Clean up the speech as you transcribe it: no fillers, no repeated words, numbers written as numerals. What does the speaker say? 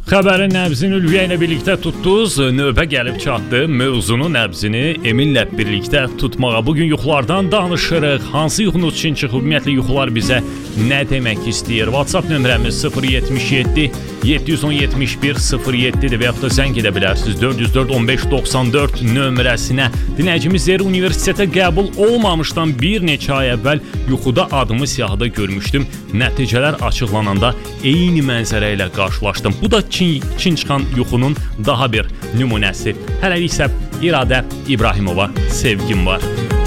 Xəbərin nəbzini Ülviyə ilə birlikdə tutdunuz. Növbə gəlib çatdı. Mövzunun nəbzini Eminlə birlikdə tutmağa. Bugün yuxulardan danışırıq. Hansı yuxunuz üçün çıxıb? Ümumiyyətlə yuxular bizə nə demək istəyir? WhatsApp nömrəmiz 077 717 07-dir və yaxud da zəng edə bilərsiniz 404 15 94 nömrəsinə. Dinləyicimiz deyir, universitetə qəbul olmamışdan bir neçə ay əvvəl yuxuda adımı siyahıda görmüşdüm. Nəticələr açıqlananda eyni mənzərə ilə qarşılaşdım. Bu da Çin çıxan yuxunun daha bir nümunəsi. Hələlik isə İradə İbrahimova sevgim var.